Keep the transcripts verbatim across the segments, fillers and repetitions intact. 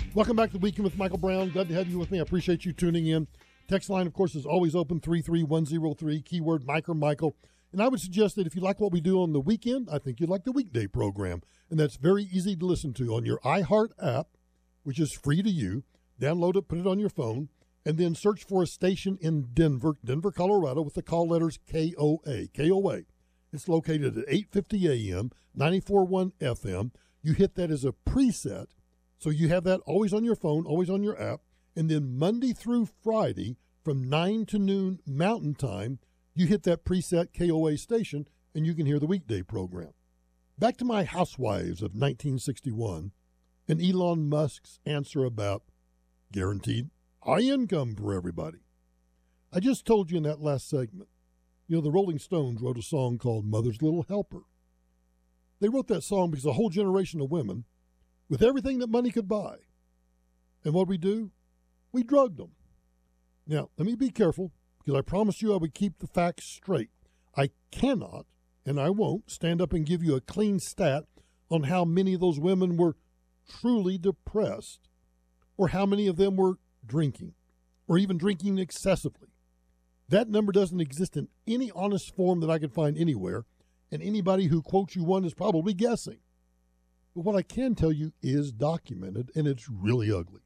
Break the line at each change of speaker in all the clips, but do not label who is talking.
Welcome back to the Weekend with Michael Brown. Glad to have you with me. I appreciate you tuning in. Text line, of course, is always open, three three one zero three, keyword Mike or Michael. And I would suggest that if you like what we do on the weekend, I think you'd like the weekday program. And that's very easy to listen to on your iHeart app, which is free to you. Download it, put it on your phone, and then search for a station in Denver, Denver, Colorado, with the call letters K O A, K O A. It's located at eight fifty A M, ninety-four point one F M. You hit that as a preset, so you have that always on your phone, always on your app. And then Monday through Friday from nine to noon Mountain Time, you hit that preset K O A station, and you can hear the weekday program. Back to my Housewives of nineteen sixty-one and Elon Musk's answer about guaranteed high income for everybody. I just told you in that last segment, you know, the Rolling Stones wrote a song called Mother's Little Helper. They wrote that song because a whole generation of women, with everything that money could buy, and what we do, we drugged them. Now, let me be careful, because I promised you I would keep the facts straight. I cannot, and I won't, stand up and give you a clean stat on how many of those women were truly depressed, or how many of them were drinking, or even drinking excessively. That number doesn't exist in any honest form that I can find anywhere, and anybody who quotes you one is probably guessing. But what I can tell you is documented, and it's really ugly.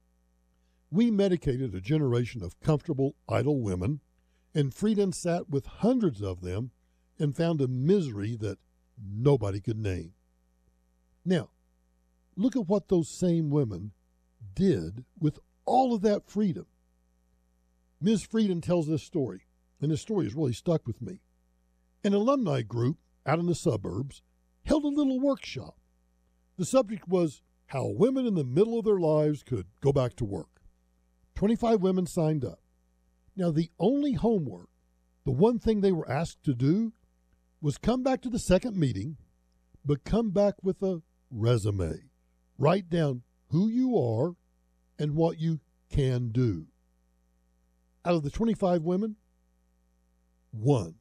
We medicated a generation of comfortable, idle women, and Friedan sat with hundreds of them and found a misery that nobody could name. Now, look at what those same women did with all of that freedom. Miz Friedan tells this story, and this story has really stuck with me. An alumni group out in the suburbs held a little workshop. The subject was how women in the middle of their lives could go back to work. twenty-five women signed up. Now, the only homework, the one thing they were asked to do, was come back to the second meeting, but come back with a resume. Write down who you are and what you can do. Out of the twenty-five women, one,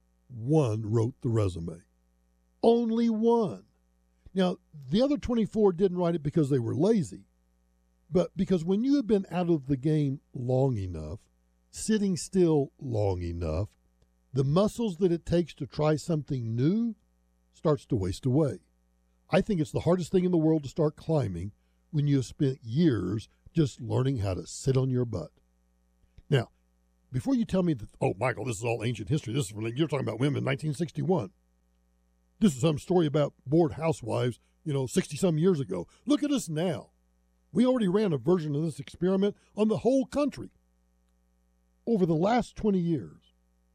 one wrote the resume. Only one. Now, the other twenty-four didn't write it because they were lazy, but because when you have been out of the game long enough, sitting still long enough, the muscles that it takes to try something new starts to waste away. I think it's the hardest thing in the world to start climbing when you have spent years just learning how to sit on your butt. Now, before you tell me that, oh, Michael, this is all ancient history, this is from, you're talking about women in nineteen sixty-one. This is some story about bored housewives, you know, sixty-some years ago. Look at us now. We already ran a version of this experiment on the whole country. Over the last twenty years,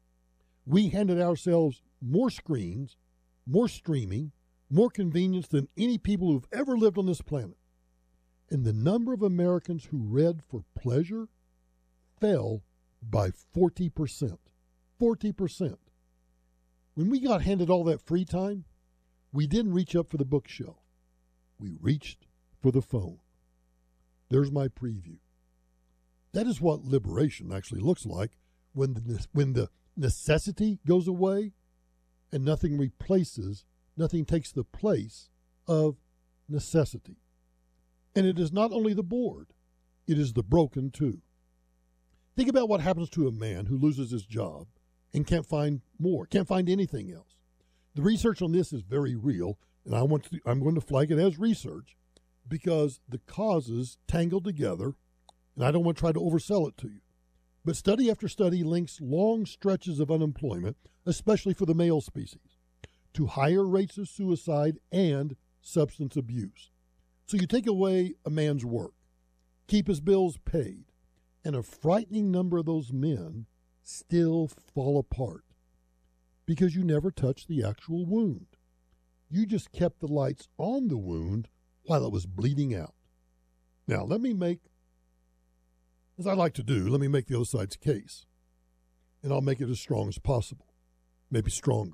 we handed ourselves more screens, more streaming, more convenience than any people who've ever lived on this planet. And the number of Americans who read for pleasure fell by forty percent. forty percent. When we got handed all that free time, we didn't reach up for the bookshelf. We reached for the phone. There's my preview. That is what liberation actually looks like when the, when the necessity goes away and nothing replaces, nothing takes the place of necessity. And it is not only the bored, it is the broken too. Think about what happens to a man who loses his job and can't find more, can't find anything else. The research on this is very real, and I want to, I'm going to flag it as research because the causes tangle together, and I don't want to try to oversell it to you. But study after study links long stretches of unemployment, especially for the male species, to higher rates of suicide and substance abuse. So you take away a man's work, keep his bills paid, and a frightening number of those men still fall apart because you never touched the actual wound. You just kept the lights on the wound while it was bleeding out. Now, let me make, as I like to do, let me make the other side's case. And I'll make it as strong as possible, maybe stronger.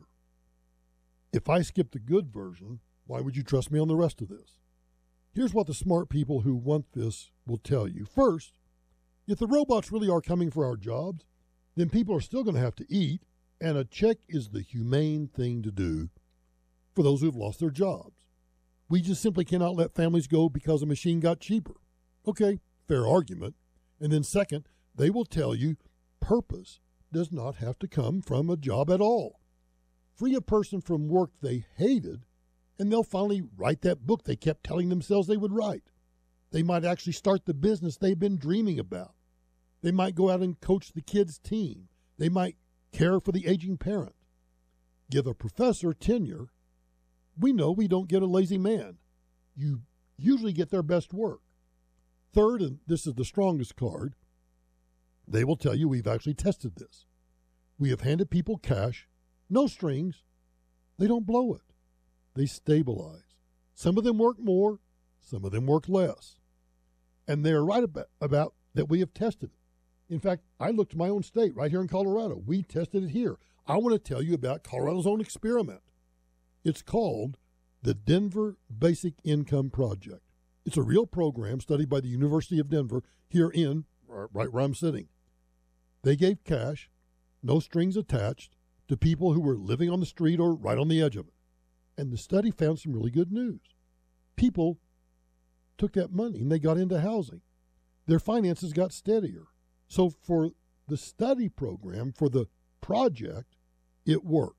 If I skip the good version, why would you trust me on the rest of this? Here's what the smart people who want this will tell you. First, if the robots really are coming for our jobs, then people are still going to have to eat, and a check is the humane thing to do for those who've lost their jobs. We just simply cannot let families go because a machine got cheaper. Okay, fair argument. And then second, they will tell you purpose does not have to come from a job at all. Free a person from work they hated, and they'll finally write that book they kept telling themselves they would write. They might actually start the business they've been dreaming about. They might go out and coach the kids' team. They might care for the aging parent. Give a professor tenure. We know we don't get a lazy man. You usually get their best work. Third, and this is the strongest card, they will tell you we've actually tested this. We have handed people cash, no strings. They don't blow it. They stabilize. Some of them work more, some of them work less. And they're right about, about that we have tested it. In fact, I looked at my own state right here in Colorado. We tested it here. I want to tell you about Colorado's own experiment. It's called the Denver Basic Income Project. It's a real program studied by the University of Denver here in, right where I'm sitting. They gave cash, no strings attached, to people who were living on the street or right on the edge of it. And the study found some really good news. People took that money and they got into housing. Their finances got steadier. So for the study program, for the project, it worked.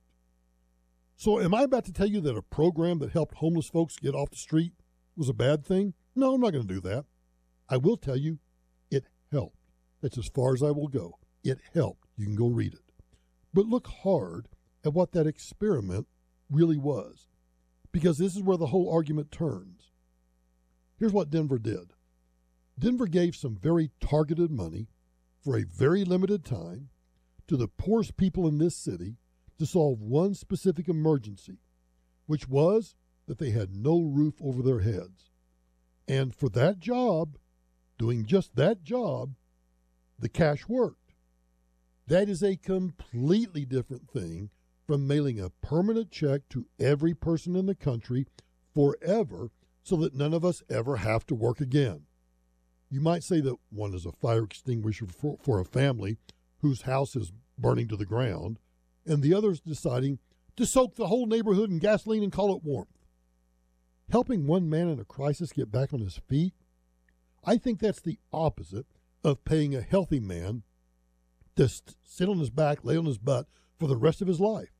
So am I about to tell you that a program that helped homeless folks get off the street was a bad thing? No, I'm not going to do that. I will tell you it helped. That's as far as I will go. It helped. You can go read it. But look hard at what that experiment really was, because this is where the whole argument turns. Here's what Denver did. Denver gave some very targeted money for a very limited time to the poorest people in this city to solve one specific emergency, which was that they had no roof over their heads. And for that job, doing just that job, the cash worked. That is a completely different thing from mailing a permanent check to every person in the country forever so that none of us ever have to work again. You might say that one is a fire extinguisher for, for a family whose house is burning to the ground, and the other is deciding to soak the whole neighborhood in gasoline and call it warmth. Helping one man in a crisis get back on his feet, I think that's the opposite of paying a healthy man to st- sit on his back, lay on his butt for the rest of his life.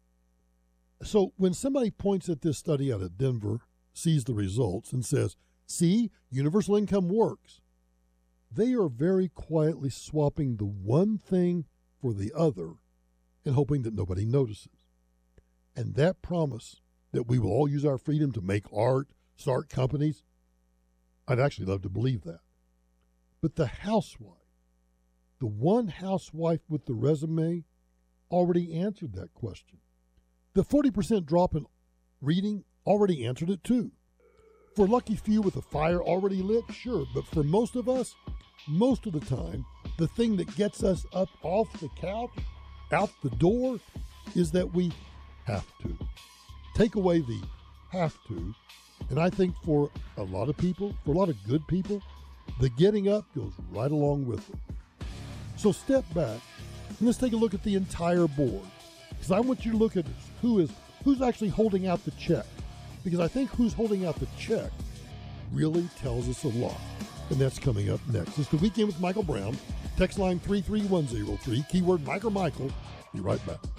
So when somebody points at this study out of Denver, sees the results, and says, see, universal income works, they are very quietly swapping the one thing for the other and hoping that nobody notices. And that promise that we will all use our freedom to make art, start companies, I'd actually love to believe that. But the housewife, the one housewife with the resume, already answered that question. The forty percent drop in reading already answered it too. For a lucky few with a fire already lit, sure, but for most of us, most of the time, the thing that gets us up off the couch, out the door, is that we have to. Take away the have to, and I think for a lot of people, for a lot of good people, the getting up goes right along with it. So step back and let's take a look at the entire board, because I want you to look at who is who's actually holding out the check, because I think who's holding out the check really tells us a lot. And that's coming up next. It's The Weekend with Michael Brown. Text line three three one zero three, keyword Mike or Michael. Be right back.